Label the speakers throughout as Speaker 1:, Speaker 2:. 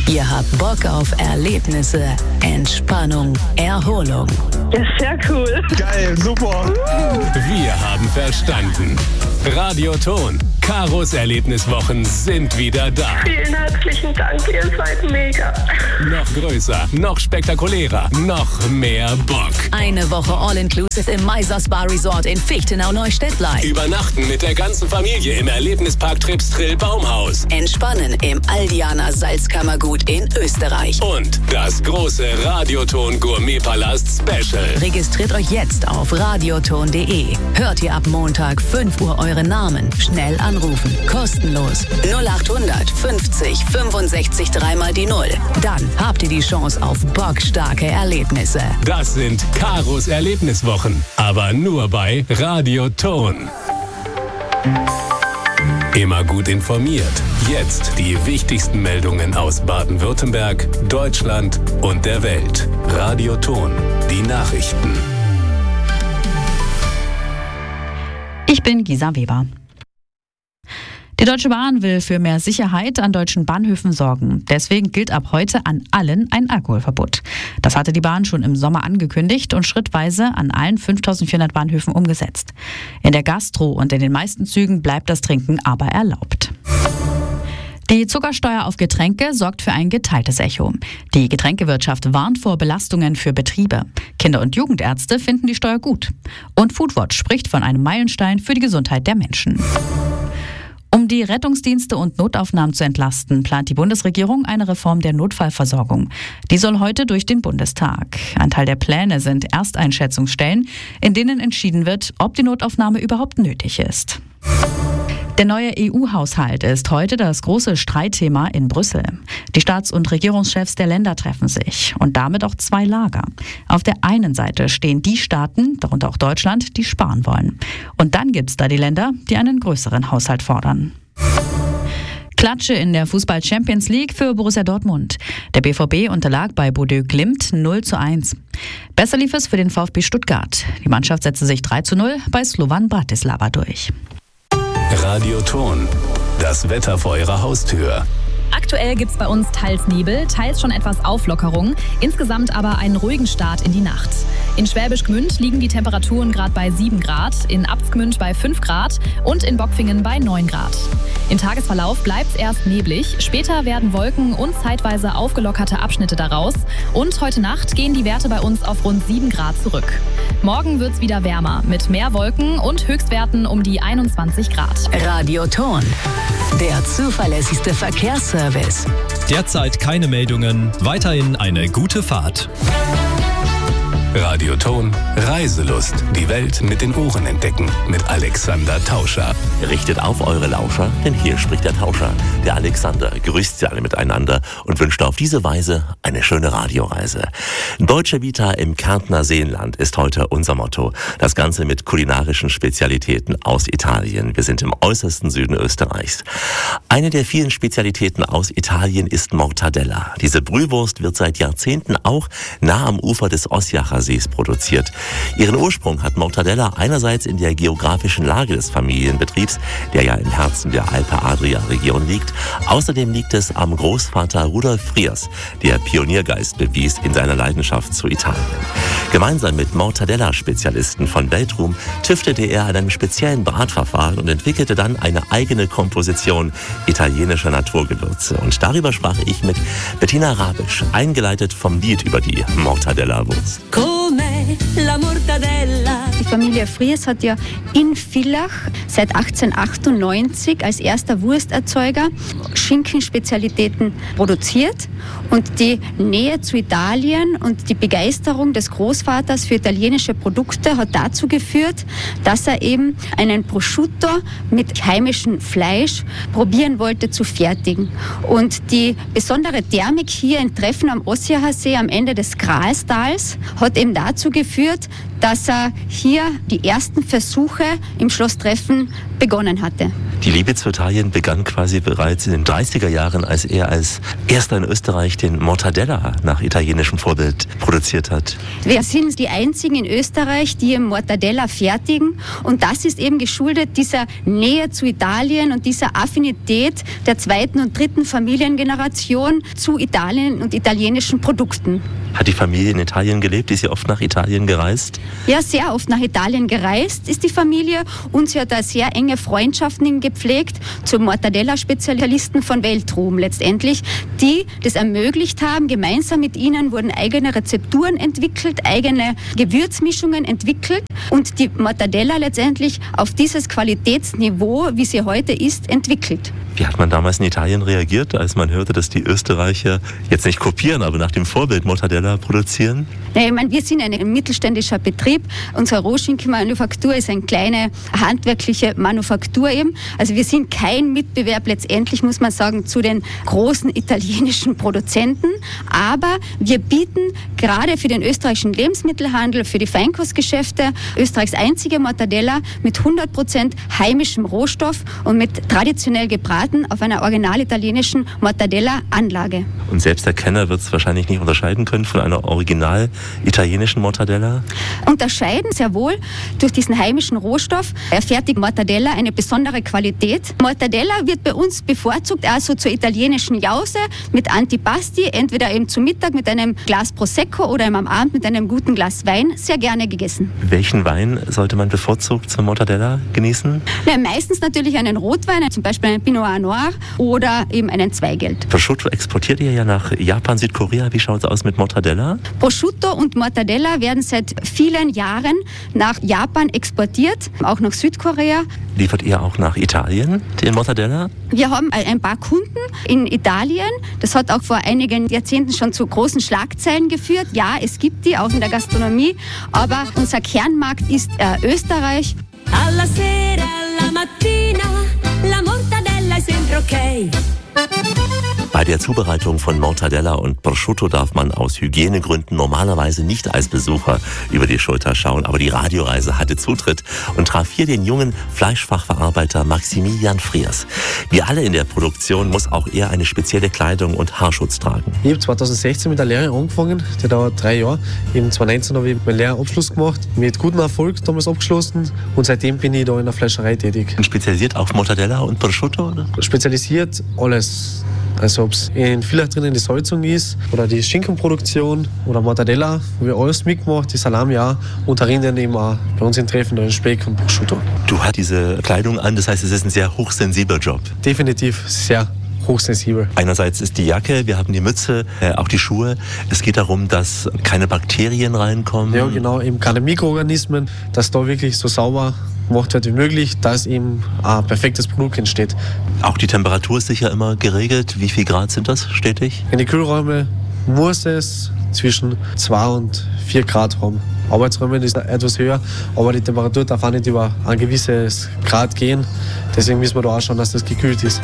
Speaker 1: Ihr habt Bock auf Erlebnisse, Entspannung, Erholung.
Speaker 2: Ja, sehr cool.
Speaker 3: Geil, super.
Speaker 4: Wir haben verstanden. Radioton. Karos Erlebniswochen sind wieder da.
Speaker 2: Vielen herzlichen Dank, ihr seid mega.
Speaker 4: Noch größer, noch spektakulärer, noch mehr Bock.
Speaker 1: Eine Woche All-Inclusive im Meisers Bar Resort in Fichtenau-Neustädtlein.
Speaker 4: Übernachten mit der ganzen Familie im Erlebnispark Tripstrill Baumhaus.
Speaker 1: Entspannen im Aldianer Salzkammergut in Österreich.
Speaker 4: Und das große Radioton Gourmetpalast Special.
Speaker 1: Registriert euch jetzt auf radioton.de. Hört ihr ab Montag 5 Uhr euren Namen. Schnell anrufen. Kostenlos. 0800 50 65 3 die 0. Dann habt ihr die Chance auf bockstarke Erlebnisse.
Speaker 4: Das sind Karos Erlebniswochen. Aber nur bei Radioton. Immer gut informiert. Jetzt die wichtigsten Meldungen aus Baden-Württemberg, Deutschland und der Welt. Radioton. Die Nachrichten.
Speaker 5: Ich bin Gisa Weber. Die Deutsche Bahn will für mehr Sicherheit an deutschen Bahnhöfen sorgen. Deswegen gilt ab heute an allen ein Alkoholverbot. Das hatte die Bahn schon im Sommer angekündigt und schrittweise an allen 5400 Bahnhöfen umgesetzt. In der Gastro und in den meisten Zügen bleibt das Trinken aber erlaubt. Die Zuckersteuer auf Getränke sorgt für ein geteiltes Echo. Die Getränkewirtschaft warnt vor Belastungen für Betriebe. Kinder- und Jugendärzte finden die Steuer gut. Und Foodwatch spricht von einem Meilenstein für die Gesundheit der Menschen. Um die Rettungsdienste und Notaufnahmen zu entlasten, plant die Bundesregierung eine Reform der Notfallversorgung. Die soll heute durch den Bundestag. Ein Teil der Pläne sind Ersteinschätzungsstellen, in denen entschieden wird, ob die Notaufnahme überhaupt nötig ist. Der neue EU-Haushalt ist heute das große Streitthema in Brüssel. Die Staats- und Regierungschefs der Länder treffen sich und damit auch zwei Lager. Auf der einen Seite stehen die Staaten, darunter auch Deutschland, die sparen wollen. Und dann gibt es da die Länder, die einen größeren Haushalt fordern. Klatsche in der Fußball-Champions League für Borussia Dortmund. Der BVB unterlag bei Bodø Glimt 0:1. Besser lief es für den VfB Stuttgart. Die Mannschaft setzte sich 3:0 bei Slovan Bratislava durch.
Speaker 4: Radioton. Das Wetter vor eurer Haustür.
Speaker 6: Aktuell gibt es bei uns teils Nebel, teils schon etwas Auflockerung, insgesamt aber einen ruhigen Start in die Nacht. In Schwäbisch Gmünd liegen die Temperaturen gerade bei 7 Grad, in Abtsgmünd bei 5 Grad und in Bockfingen bei 9 Grad. Im Tagesverlauf bleibt es erst neblig, später werden Wolken und zeitweise aufgelockerte Abschnitte daraus und heute Nacht gehen die Werte bei uns auf rund 7 Grad zurück. Morgen wird es wieder wärmer, mit mehr Wolken und Höchstwerten um die 21 Grad.
Speaker 1: Radioton. Der zuverlässigste Verkehrsservice.
Speaker 7: Derzeit keine Meldungen. Weiterhin eine gute Fahrt.
Speaker 4: Radioton. Reiselust. Die Welt mit den Ohren entdecken. Mit Alexander Tauscher.
Speaker 8: Richtet auf eure Lauscher, denn hier spricht der Tauscher. Der Alexander grüßt sie alle miteinander und wünscht auf diese Weise eine schöne Radioreise. Deutsche Vita im Kärntner Seenland ist heute unser Motto. Das Ganze mit kulinarischen Spezialitäten aus Italien. Wir sind im äußersten Süden Österreichs. Eine der vielen Spezialitäten aus Italien ist Mortadella. Diese Brühwurst wird seit Jahrzehnten auch nah am Ufer des Osjacher Sees produziert. Ihren Ursprung hat Mortadella einerseits in der geografischen Lage des Familienbetriebs, der ja im Herzen der Alpe-Adria-Region liegt. Außerdem liegt es am Großvater Rudolf Friers, der Pioniergeist bewies in seiner Leidenschaft zu Italien. Gemeinsam mit Mortadella-Spezialisten von Weltruhm tüftete er an einem speziellen Bratverfahren und entwickelte dann eine eigene Komposition italienischer Naturgewürze. Und darüber sprach ich mit Bettina Rabisch, eingeleitet vom Lied über die Mortadella-Wurst.
Speaker 9: Die Familie Friers hat ja in Villach seit 1898 als erster Wursterzeuger Schinkenspezialitäten produziert. Und die Nähe zu Italien und die Begeisterung des Großvaters für italienische Produkte hat dazu geführt, dass er eben einen Prosciutto mit heimischem Fleisch probieren wollte zu fertigen. Und die besondere Thermik hier in Treffen am Osjacher See am Ende des Gralstals hat eben dazu geführt, dass er hier die ersten Versuche im Schloss Treffen begonnen hatte.
Speaker 8: Die Liebe zu Italien begann quasi bereits in den 30er Jahren, als er als erster in Österreich den Mortadella nach italienischem Vorbild produziert hat.
Speaker 9: Wir sind die einzigen in Österreich, die Mortadella fertigen. Und das ist eben geschuldet dieser Nähe zu Italien und dieser Affinität der zweiten und dritten Familiengeneration zu Italien und italienischen Produkten.
Speaker 8: Hat die Familie in Italien gelebt? Ist sie oft nach Italien gereist?
Speaker 9: Ja, sehr oft nach Italien gereist ist die Familie und sie hat da sehr enge Freundschaften gepflegt zu Mortadella-Spezialisten von Weltruhm letztendlich, die das ermöglicht haben. Gemeinsam mit ihnen wurden eigene Rezepturen entwickelt, eigene Gewürzmischungen entwickelt und die Mortadella letztendlich auf dieses Qualitätsniveau, wie sie heute ist, entwickelt.
Speaker 8: Wie hat man damals in Italien reagiert, als man hörte, dass die Österreicher jetzt nicht kopieren, aber nach dem Vorbild Mortadella produzieren?
Speaker 9: Ja, ich meine, wir sind ein mittelständischer Betrieb. Unsere Rohschinkenmanufaktur ist eine kleine handwerkliche Manufaktur eben. Also wir sind kein Mitbewerb letztendlich, muss man sagen, zu den großen italienischen Produzenten. Aber wir bieten gerade für den österreichischen Lebensmittelhandel, für die Feinkostgeschäfte, Österreichs einzige Mortadella mit 100% heimischem Rohstoff und mit traditionell gebraten auf einer original italienischen Mortadella-Anlage.
Speaker 8: Und selbst der Kenner wird es wahrscheinlich nicht unterscheiden können von einer original italienischen Mortadella?
Speaker 9: Unterscheiden sehr wohl durch diesen heimischen Rohstoff. Erfertigt Mortadella eine besondere Qualität. Mortadella wird bei uns bevorzugt also zur italienischen Jause mit Antipasti, entweder eben zu Mittag mit einem Glas Prosecco oder am Abend mit einem guten Glas Wein, sehr gerne gegessen.
Speaker 8: Welchen Wein sollte man bevorzugt zum Mortadella genießen?
Speaker 9: Ja, meistens natürlich einen Rotwein, zum Beispiel einen Pinot Noir oder eben einen Zweigelt.
Speaker 8: Prosciutto exportiert ihr ja nach Japan, Südkorea. Wie schaut es aus mit Mortadella?
Speaker 9: Prosciutto und Mortadella werden seit vielen Jahren nach Japan exportiert, auch nach Südkorea.
Speaker 8: Liefert ihr auch nach Italien den Mortadella?
Speaker 9: Wir haben ein paar Kunden in Italien. Das hat auch vor einigen Jahrzehnten schon zu großen Schlagzeilen geführt. Ja, es gibt die, auch in der Gastronomie. Aber unser Kernmarkt ist Österreich.
Speaker 3: Alla sera, alla mattina, la mortadella è sempre ok.
Speaker 8: Bei der Zubereitung von Mortadella und Prosciutto darf man aus Hygienegründen normalerweise nicht als Besucher über die Schulter schauen. Aber die Radioreise hatte Zutritt und traf hier den jungen Fleischfachverarbeiter Maximilian Friers. Wie alle in der Produktion muss auch er eine spezielle Kleidung und Haarschutz tragen.
Speaker 10: Ich habe 2016 mit der Lehre angefangen, die dauert 3 Jahre. Eben 2019 habe ich meinen Lehrabschluss gemacht, mit gutem Erfolg damals abgeschlossen und seitdem bin ich da in der Fleischerei tätig.
Speaker 8: Und spezialisiert auf Mortadella und Prosciutto, oder?
Speaker 10: Spezialisiert alles. Also ob es in Villach drinnen die Salzung ist oder die Schinkenproduktion oder Mortadella, wo wir alles mitgemacht, die Salami auch und Rinden eben auch bei uns in Treffen, den Speck und Prosciutto.
Speaker 8: Du hast diese Kleidung an, das heißt, es ist ein sehr hochsensibler Job.
Speaker 10: Definitiv sehr hochsensibel.
Speaker 8: Einerseits ist die Jacke, wir haben die Mütze, auch die Schuhe. Es geht darum, dass keine Bakterien reinkommen.
Speaker 10: Ja genau, eben keine Mikroorganismen, dass da wirklich so sauber gemacht wird wie möglich, dass eben ein perfektes Produkt entsteht.
Speaker 8: Auch die Temperatur ist sicher immer geregelt. Wie viel Grad sind das stetig?
Speaker 10: In die Kühlräume muss es zwischen 2 und 4 Grad haben. Arbeitsräume ist etwas höher, aber die Temperatur darf auch nicht über ein gewisses Grad gehen. Deswegen müssen wir da auch schauen, dass das gekühlt ist.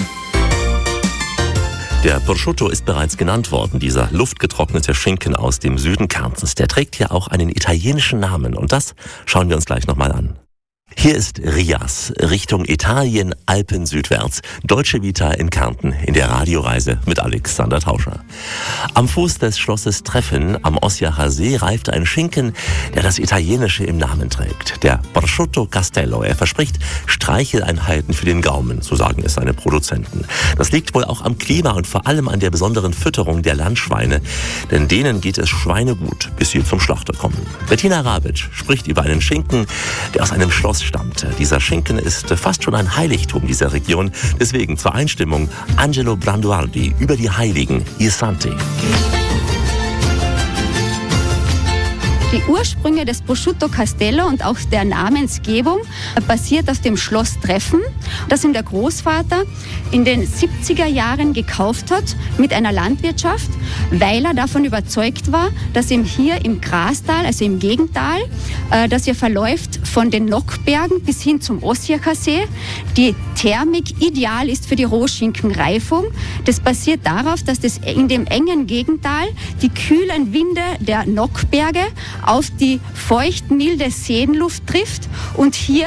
Speaker 8: Der Prosciutto ist bereits genannt worden, dieser luftgetrocknete Schinken aus dem Süden Kärntens. Der trägt ja auch einen italienischen Namen und das schauen wir uns gleich nochmal an. Hier ist Rias, Richtung Italien, Alpen südwärts. Deutsche Vita in Kärnten in der Radioreise mit Alexander Tauscher. Am Fuß des Schlosses Treffen am Osjacher See reift ein Schinken, der das Italienische im Namen trägt. Der Prosciutto Castello. Er verspricht Streicheleinheiten für den Gaumen, so sagen es seine Produzenten. Das liegt wohl auch am Klima und vor allem an der besonderen Fütterung der Landschweine. Denn denen geht es schweinegut, bis sie zum Schlachter kommen. Bettina Rabitsch spricht über einen Schinken, der aus einem Schloss stammte. Dieser Schinken ist fast schon ein Heiligtum dieser Region. Deswegen zur Einstimmung Angelo Branduardi über die Heiligen, I Santi.
Speaker 9: Die Ursprünge des Prosciutto Castello und auch der Namensgebung basiert auf dem Schloss Treffen, das ihm der Großvater in den 70er Jahren gekauft hat mit einer Landwirtschaft, weil er davon überzeugt war, dass ihm hier im Grastal, also im Gegental, das ja verläuft von den Nockbergen bis hin zum Osjacher See, die Thermik ideal ist für die Rohschinkenreifung. Das basiert darauf, dass das in dem engen Gegental die kühlen Winde der Nockberge auf die feucht-milde Seenluft trifft und hier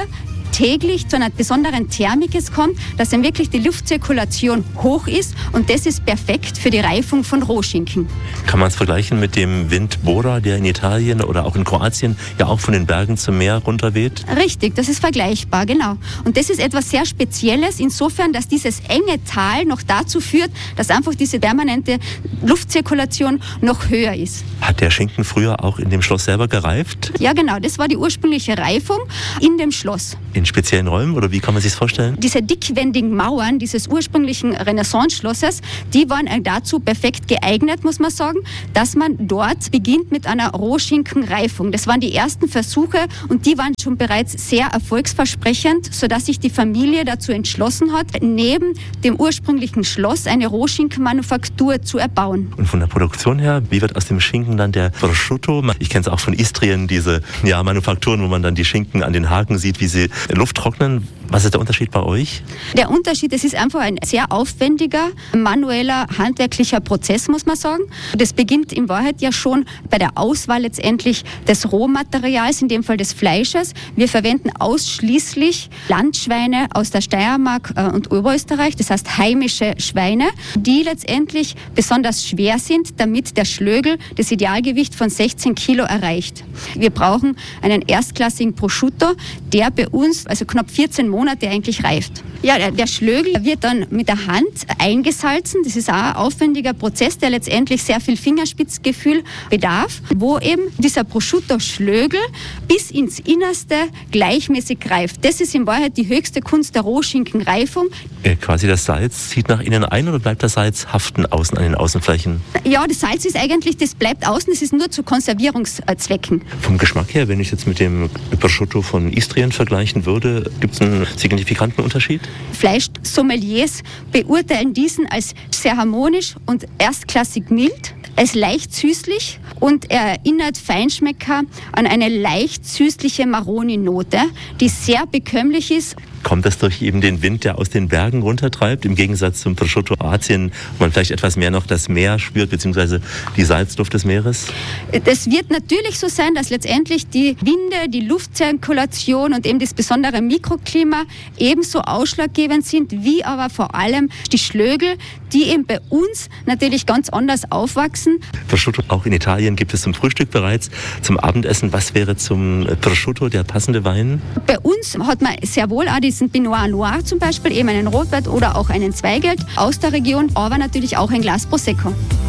Speaker 9: täglich zu einer besonderen Thermik es kommt, dass dann wirklich die Luftzirkulation hoch ist und das ist perfekt für die Reifung von Rohschinken.
Speaker 8: Kann man es vergleichen mit dem Wind Bora, der in Italien oder auch in Kroatien ja auch von den Bergen zum Meer runterweht?
Speaker 9: Richtig, das ist vergleichbar, genau. Und das ist etwas sehr Spezielles, insofern, dass dieses enge Tal noch dazu führt, dass einfach diese permanente Luftzirkulation noch höher ist.
Speaker 8: Hat der Schinken früher auch in dem Schloss selber gereift?
Speaker 9: Ja, genau, das war die ursprüngliche Reifung in dem Schloss.
Speaker 8: In speziellen Räumen oder wie kann man sich das vorstellen?
Speaker 9: Diese dickwendigen Mauern dieses ursprünglichen Renaissance-Schlosses, die waren dazu perfekt geeignet, muss man sagen, dass man dort beginnt mit einer Rohschinkenreifung. Das waren die ersten Versuche und die waren schon bereits sehr erfolgsversprechend, sodass sich die Familie dazu entschlossen hat, neben dem ursprünglichen Schloss eine Rohschinkenmanufaktur zu erbauen.
Speaker 8: Und von der Produktion her, wie wird aus dem Schinken dann der Prosciutto? Ich kenne es auch von Istrien, diese Manufakturen, wo man dann die Schinken an den Haken sieht, wie sie Luft trocknen. Was ist der Unterschied bei euch?
Speaker 9: Der Unterschied, es ist einfach ein sehr aufwendiger, manueller, handwerklicher Prozess, muss man sagen. Das beginnt in Wahrheit ja schon bei der Auswahl letztendlich des Rohmaterials, in dem Fall des Fleisches. Wir verwenden ausschließlich Landschweine aus der Steiermark und Oberösterreich, das heißt heimische Schweine, die letztendlich besonders schwer sind, damit der Schlögel das Idealgewicht von 16 Kilo erreicht. Wir brauchen einen erstklassigen Prosciutto, der bei uns also knapp 14 Monate eigentlich reift. Ja, der Schlögel wird dann mit der Hand eingesalzen. Das ist auch ein aufwendiger Prozess, der letztendlich sehr viel Fingerspitzgefühl bedarf, wo eben dieser Prosciutto-Schlögel bis ins Innerste gleichmäßig reift. Das ist in Wahrheit die höchste Kunst der Rohschinkenreifung.
Speaker 8: Quasi das Salz zieht nach innen ein oder bleibt das Salz haften außen an den Außenflächen?
Speaker 9: Ja, das Salz ist eigentlich, das bleibt außen, das ist nur zu Konservierungszwecken.
Speaker 8: Vom Geschmack her, wenn ich jetzt mit dem Prosciutto von Istrien vergleichen würde, gibt es einen signifikanten Unterschied?
Speaker 9: Fleischsommeliers beurteilen diesen als sehr harmonisch und erstklassig mild, als leicht süßlich und erinnert Feinschmecker an eine leicht süßliche Maroni-Note, die sehr bekömmlich ist.
Speaker 8: Kommt das durch eben den Wind, der aus den Bergen runtertreibt, im Gegensatz zum Prosciutto Kroatien, wo man vielleicht etwas mehr noch das Meer spürt, beziehungsweise die Salzluft des Meeres?
Speaker 9: Das wird natürlich so sein, dass letztendlich die Winde, die Luftzirkulation und eben das besondere Mikroklima ebenso ausschlaggebend sind, wie aber vor allem die Schlögel, die eben bei uns natürlich ganz anders aufwachsen.
Speaker 8: Prosciutto auch in Italien gibt es zum Frühstück bereits. Zum Abendessen, was wäre zum Prosciutto der passende Wein?
Speaker 9: Bei uns hat man sehr wohl auch diesen Pinot Noir zum Beispiel, eben einen Rotwein oder auch einen Zweigelt aus der Region, aber natürlich auch ein Glas Prosecco.